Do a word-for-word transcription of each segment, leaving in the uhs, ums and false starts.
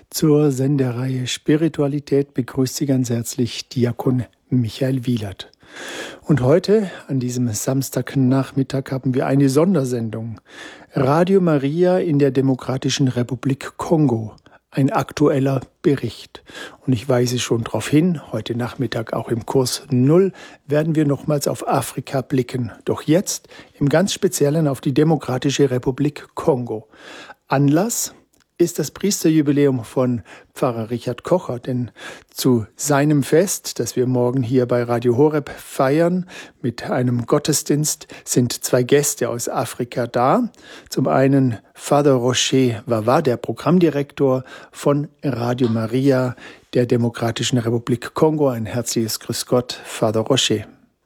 Zur Sendereihe Spiritualität begrüßt Sie ganz herzlich Diakon Michael Wielert. Und heute, an diesem Samstagnachmittag, haben wir eine Sondersendung. Radio Maria in der Demokratischen Republik Kongo. Ein aktueller Bericht. Und ich weise schon darauf hin, heute Nachmittag auch im Kurs Null werden wir nochmals auf Afrika blicken. Doch jetzt im ganz Speziellen auf die Demokratische Republik Kongo. Anlass ist das Priesterjubiläum von Pfarrer Richard Kocher, denn zu seinem Fest, das wir morgen hier bei Radio Horeb feiern, mit einem Gottesdienst, sind zwei Gäste aus Afrika da. Zum einen Father Rocher Wawa, der Programmdirektor von Radio Maria der Demokratischen Republik Kongo. Ein herzliches Grüß Gott, Father Rocher.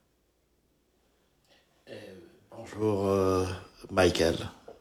Bonjour, Michael.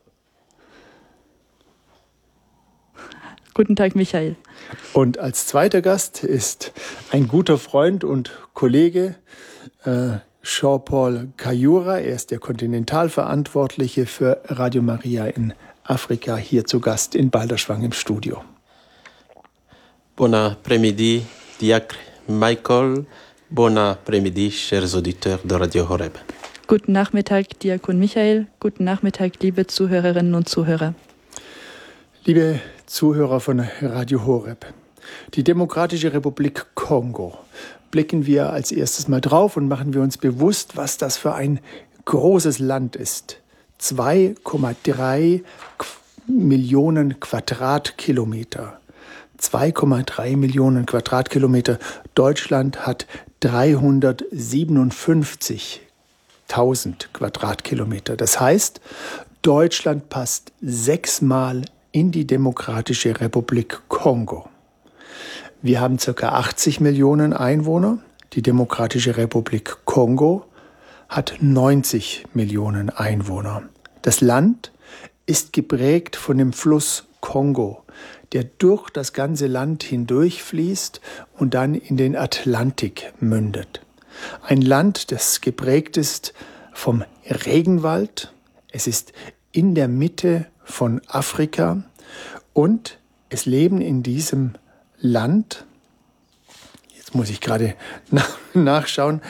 Guten Tag, Michael. Und als zweiter Gast ist ein guter Freund und Kollege, äh, Jean-Paul Kayura. Er ist der Kontinentalverantwortliche für Radio Maria in Afrika, hier zu Gast in Balderschwang im Studio. Bon après-midi, Diacre Michael. Bon après-midi, chers auditeurs de Radio Horeb. Guten Nachmittag, Diakon Michael. Guten Nachmittag, liebe Zuhörerinnen und Zuhörer. Liebe Zuhörer von Radio Horeb, die Demokratische Republik Kongo. Blicken wir als erstes mal drauf und machen wir uns bewusst, was das für ein großes Land ist. zwei Komma drei Millionen Quadratkilometer. zwei Komma drei Millionen Quadratkilometer. Deutschland hat dreihundertsiebenundfünfzigtausend Quadratkilometer. Das heißt, Deutschland passt sechsmal in die Demokratische Republik Kongo. Wir haben ca. achtzig Millionen Einwohner. Die Demokratische Republik Kongo hat neunzig Millionen Einwohner. Das Land ist geprägt von dem Fluss Kongo, der durch das ganze Land hindurchfließt und dann in den Atlantik mündet. Ein Land, das geprägt ist vom Regenwald. Es ist in der Mitte von Afrika und es leben in diesem Land, jetzt muss ich gerade nachschauen,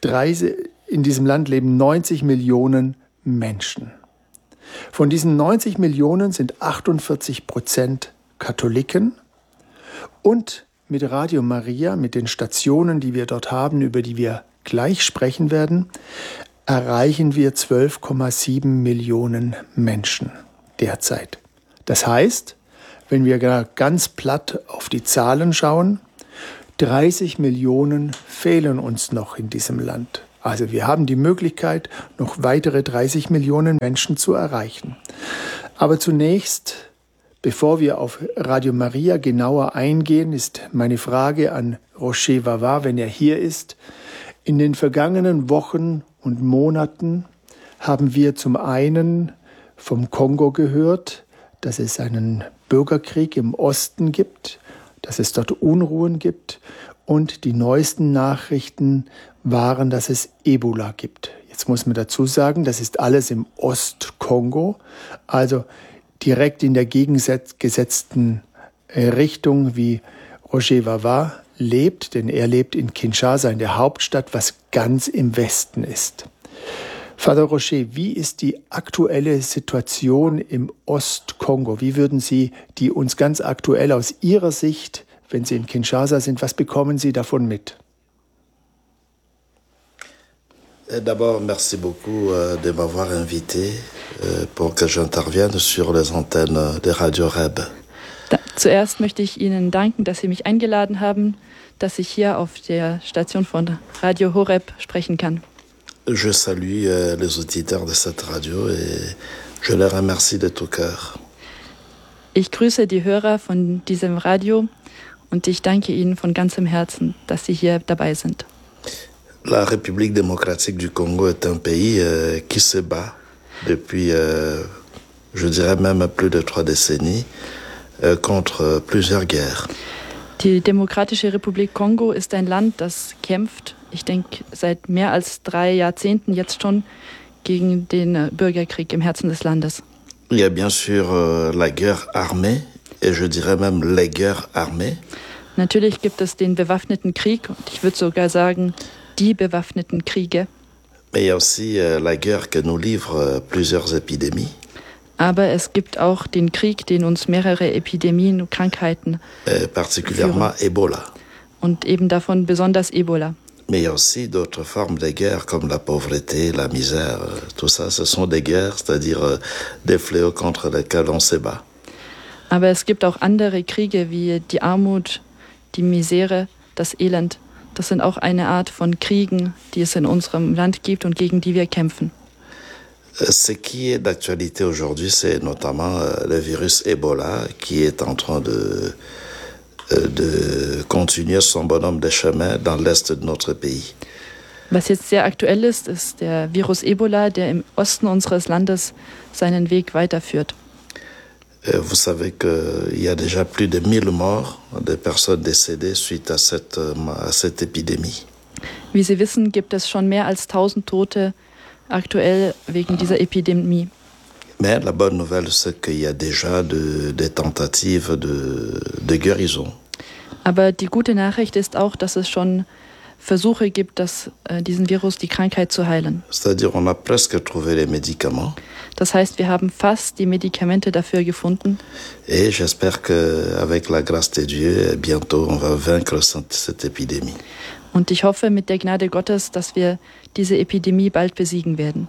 in diesem Land leben neunzig Millionen Menschen. Von diesen neunzig Millionen sind achtundvierzig Prozent Katholiken und mit Radio Maria, mit den Stationen, die wir dort haben, über die wir gleich sprechen werden, erreichen wir zwölf Komma sieben Millionen Menschen derzeit. Das heißt, wenn wir ganz platt auf die Zahlen schauen, dreißig Millionen fehlen uns noch in diesem Land. Also wir haben die Möglichkeit, noch weitere dreißig Millionen Menschen zu erreichen. Aber zunächst, bevor wir auf Radio Maria genauer eingehen, ist meine Frage an Rocher Wawa, wenn er hier ist. In den vergangenen Wochen und Monaten haben wir zum einen vom Kongo gehört, dass es einen Bürgerkrieg im Osten gibt, dass es dort Unruhen gibt und die neuesten Nachrichten waren, dass es Ebola gibt. Jetzt muss man dazu sagen, das ist alles im Ostkongo, also direkt in der gegengesetzten Richtung, wie Rocher Wawa lebt, denn er lebt in Kinshasa, in der Hauptstadt, was ganz im Westen ist. Father Rocher, wie ist die aktuelle Situation im Ostkongo? Wie würden Sie die uns ganz aktuell aus Ihrer Sicht, wenn Sie in Kinshasa sind, was bekommen Sie davon mit? D'abord, merci beaucoup de m'avoir invité pour que j'intervienne sur les antennes de Radio Horeb. Zuerst möchte ich Ihnen danken, dass Sie mich eingeladen haben, dass ich hier auf der Station von Radio Horeb sprechen kann. Je salue euh, les auditeurs de cette radio et je les remercie de tout cœur. Ich grüße die Hörer von diesem Radio und ich danke Ihnen von ganzem Herzen, dass Sie hier dabei sind. La République démocratique du Congo est un pays euh, qui se bat depuis, euh, je dirais même plus de trois décennies, euh, contre plusieurs guerres. Die Demokratische Republik Kongo ist ein Land, das kämpft, ich denke, seit mehr als drei Jahrzehnten jetzt schon gegen den Bürgerkrieg im Herzen des Landes. Il y a bien sûr euh, la guerre armée et je dirais même les guerres armées. Natürlich gibt es den bewaffneten Krieg und ich würde sogar sagen, die bewaffneten Kriege. Mais il y a aussi euh, la guerre que nous livrent euh, plusieurs épidémies. Aber es gibt auch den Krieg, den uns mehrere Epidemien und Krankheiten Euh, particulièrement führen. Ebola. Und eben davon besonders Ebola. Mais il y a aussi d'autres formes de guerres comme la pauvreté, la misère. euh, Tout ça, ce sont des guerres, c'est-à-dire euh, des fléaux contre lesquels on se bat. Aber es gibt auch andere Kriege wie die Armut, die Misere, das Elend. Das sind auch eine Art von Kriegen, die es in unserem Land gibt und gegen die wir kämpfen. Euh, Ce qui est d'actualité aujourd'hui, c'est notamment euh, le virus Ebola qui est en train de, euh, de continuer son bonhomme de chemin dans l'est de notre pays. Was jetzt sehr aktuell ist, ist der Virus Ebola, der im Osten unseres Landes seinen Weg weiterführt. Euh, Vous savez qu'il y a déjà plus de mille morts de personnes décédées suite à cette, euh, à cette épidémie. Wie Sie wissen, gibt es schon mehr als tausend Tote aktuell wegen dieser Epidemie. Mais la bonne nouvelle, c'est qu'il y a déjà de- des tentatives de, de guérison. Aber die gute Nachricht ist auch, dass es schon Versuche gibt, das, äh, diesen Virus, die Krankheit zu heilen. C'est-à-dire on a presque trouvé les médicaments Das heißt, wir haben fast die Medikamente dafür gefunden. et j'espère qu'avec la grâce de Dieu, bientôt on va vaincre cette, cette épidémie. Und ich hoffe mit der Gnade Gottes, dass wir diese Epidemie bald besiegen werden.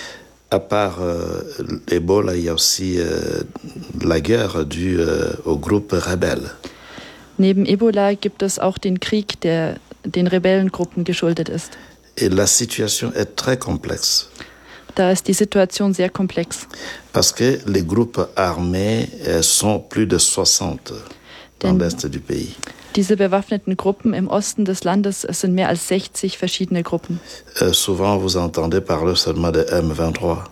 À part euh, l'Ebola, il y a aussi euh, la guerre due euh, aux groupes rebelles. Neben Ebola gibt es auch den Krieg, der den Rebellengruppen geschuldet ist. Et la situation est très complexe Da ist die Situation sehr komplex. parce que les groupes armés euh, sont plus de soixante dans Denn- l'est du pays. Diese bewaffneten Gruppen im Osten des Landes, es sind mehr als sechzig verschiedene Gruppen. Euh, souvent, vous entendez parler seulement de M vingt-trois,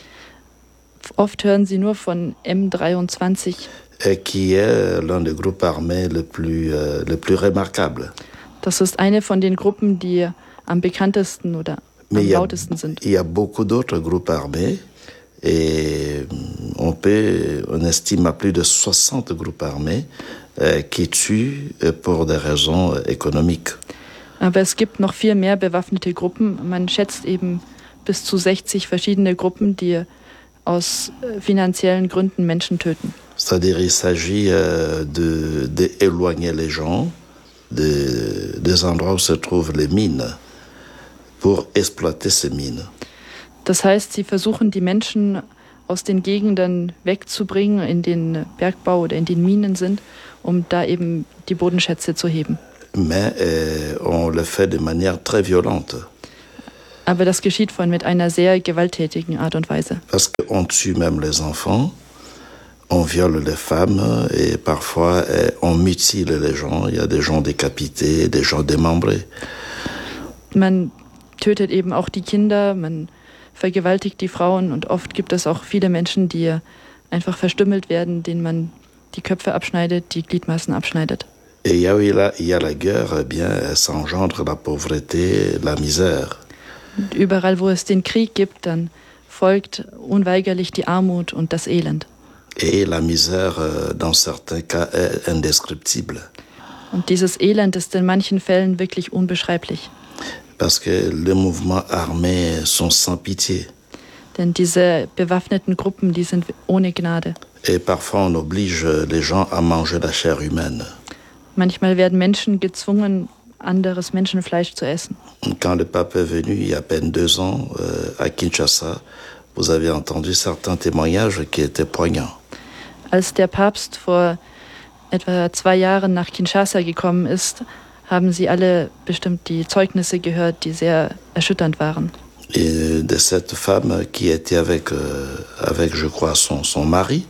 Oft hören Sie nur von M dreiundzwanzig. euh, qui est l'un des groupes armés les plus, euh, les plus remarquables. Das ist eine von den Gruppen, die am bekanntesten oder Mais am il y a, lautesten sind. il y a beaucoup d'autres groupes armés et on peut, on estime à plus de soixante groupes armés euh, qui tuent euh, pour des raisons euh, économiques. Aber es gibt noch viel mehr bewaffnete Gruppen. Man schätzt eben bis zu sechzig verschiedene Gruppen, die aus äh, finanziellen Gründen Menschen töten. C'est-à-dire il s'agit euh, de, d'éloigner les gens de, des endroits où se trouvent les mines pour exploiter ces mines. Das heißt, sie versuchen die Menschen aus den Gegenden wegzubringen, in den Bergbau oder in den Minen sind, um da eben die Bodenschätze zu heben. Mais euh, on le fait de manière très violente Aber das geschieht von mit einer sehr gewalttätigen Art und Weise. parce qu'on tue même les enfants, on viole les femmes et parfois euh, on mutile les gens. Il y a des gens décapités, des gens démembrés. Man tötet eben auch die Kinder, man vergewaltigt die Frauen und oft gibt es auch viele Menschen, die einfach verstümmelt werden, denen man die Köpfe abschneidet, die Gliedmaßen abschneidet. Et il y a, il y a, il y a la guerre, eh bien, ça engendre la pauvreté, la misère. Und überall, wo es den Krieg gibt, dann folgt unweigerlich die Armut und das Elend. Et la misère, euh, dans certains cas, est indescriptible. Und dieses Elend ist in manchen Fällen wirklich unbeschreiblich. Parce que les mouvements armés sont sans pitié. Denn diese bewaffneten Gruppen, die sind ohne Gnade. Et parfois, on oblige les gens à manger la chair humaine. Manchmal werden Menschen gezwungen, anderes Menschenfleisch zu essen. Quand le pape est venu, il y a à peine deux ans, euh, à Kinshasa, vous avez entendu certains témoignages qui étaient poignants. Als der Papst vor etwa zwei Jahren nach Kinshasa gekommen ist, haben Sie alle bestimmt die Zeugnisse gehört, die sehr erschütternd waren. Et de cette femme qui était avec, euh, avec je crois, son, son mari.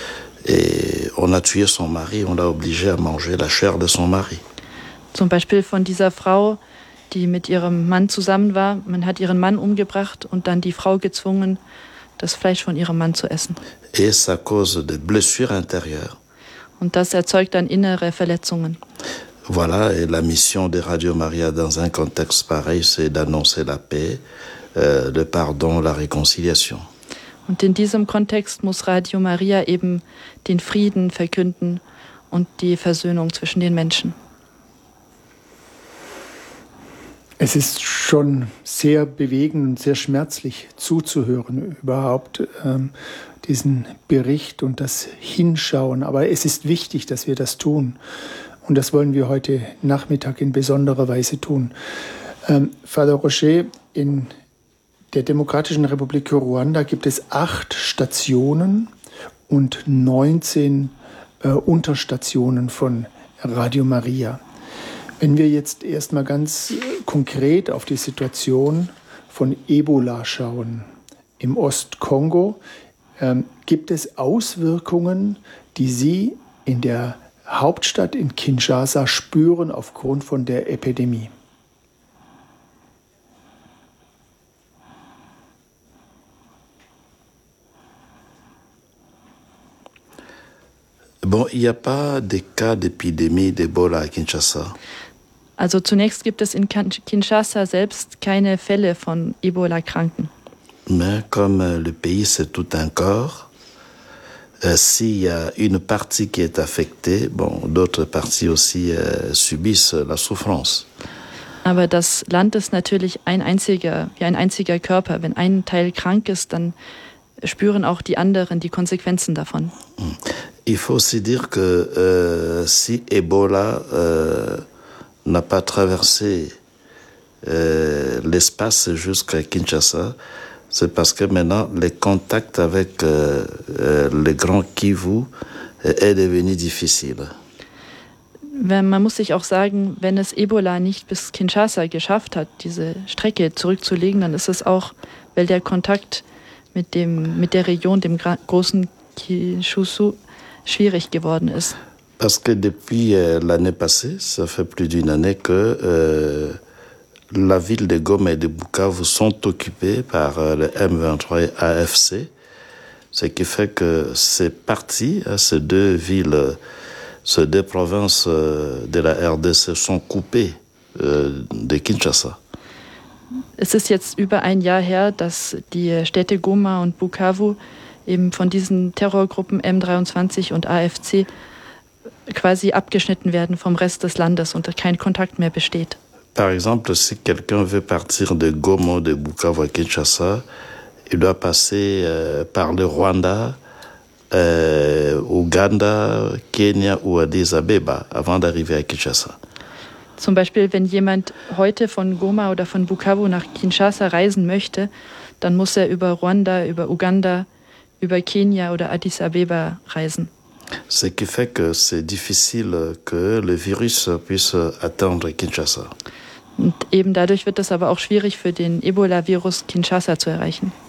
Et on a tué son mari, on l'a obligé à manger la chair de son mari. Zum Beispiel von dieser Frau, die mit ihrem Mann zusammen war. Man hat ihren Mann umgebracht und dann die Frau gezwungen, das Fleisch von ihrem Mann zu essen. Et ça cause des blessures intérieures. Und das erzeugt dann innere Verletzungen. Voilà, et la mission de Radio Maria dans un contexte pareil, c'est d'annoncer la paix, euh, le pardon, la réconciliation. Und in diesem Kontext muss Radio Maria eben den Frieden verkünden und die Versöhnung zwischen den Menschen. Es ist schon sehr bewegend und sehr schmerzlich zuzuhören, überhaupt ähm, diesen Bericht und das Hinschauen. Aber es ist wichtig, dass wir das tun. Und das wollen wir heute Nachmittag in besonderer Weise tun. Ähm, Vater Rocher, in der Demokratischen Republik Ruanda gibt es acht Stationen und neunzehn äh, Unterstationen von Radio Maria. Wenn wir jetzt erstmal ganz konkret auf die Situation von Ebola schauen, im Ostkongo, ähm, gibt es Auswirkungen, die Sie in der Hauptstadt in Kinshasa spüren aufgrund von der Epidemie? Bon, il n'y a pas de cas d'épidémie d'Ebola à Kinshasa. Also zunächst gibt es in Kinshasa selbst keine Fälle von Ebola-Kranken. Mais comme le pays c'est tout un corps, euh, s'il y a une partie qui est affectée, bon, d'autres parties aussi euh, subissent la souffrance. Aber das Land ist natürlich ein einziger, wie ein einziger Körper. Wenn ein Teil krank ist, dann spüren auch die anderen die Konsequenzen davon. Il faut aussi dire que euh, si Ebola euh, n'a pas traversé euh, l'espace jusqu'à Kinshasa, c'est parce que maintenant les contacts avec euh, euh, le Grand Kivu euh, est devenu difficile. Wenn, man muss sich auch sagen, wenn es Ebola nicht bis Kinshasa geschafft hat, diese Strecke zurückzulegen, dann ist es auch, weil der Kontakt mit, dem, mit der Region, dem großen Kishusu, schwierig geworden ist. Parce que depuis euh, l'année passée, ça fait plus d'une année que euh, la ville de Goma et de Bukavu sont occupées par euh, le M vingt-trois et A F C, ce qui fait que ces parties, hein, ces deux villes, ces deux provinces euh, de la R D C sont coupées euh, de Kinshasa. Es ist jetzt über ein Jahr her, dass die Städte Goma und Bukavu eben von diesen Terrorgruppen M dreiundzwanzig und A F C quasi abgeschnitten werden vom Rest des Landes und kein Kontakt mehr besteht. Par exemple, si quelqu'un veut partir de Goma, de Bukavu à Kinshasa, il doit passer euh, par le Rwanda, euh, Uganda, Kenya ou Addis Abeba avant d'arriver à Kinshasa. Zum Beispiel, wenn jemand heute von Goma oder von Bukavu nach Kinshasa reisen möchte, dann muss er über Ruanda, über Uganda, über Kenia oder Addis Abeba reisen. Ce qui fait que c'est difficile que le virus puisse atteindre Kinshasa. Und eben dadurch wird es aber auch schwierig für den Ebola-Virus Kinshasa zu erreichen.